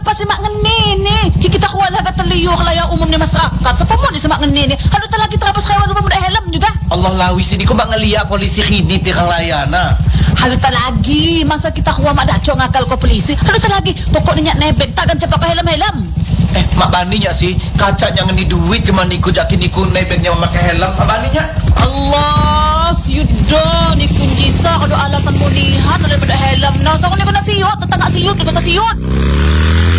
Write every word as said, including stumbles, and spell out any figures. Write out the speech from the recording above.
pa si mak nini. Kikita ko wala ka taliyo kalaya umum ni masyarakat. Sa pamuni si mak nini. Ano talagi trapas kayo ano pa mo helam juga? Allah lawis ini ko mangalia polisi kini pikang layana. Halo talagi, masa kita kuha madacho ngakal ko polisi. Halo talagi, pokok niya nebeg tagan siya pa kahelam-helam. Eh, mabani niya si kaca niya nga ni duit cuma niku jakin niku nebeg niya memakai helm. Mabani niya. Allah, siyudo ni kunjisa kado alasan munihan daripada helam. Nasa ko ni ko nasiyot, tatanga siyot, di ko sa siyot.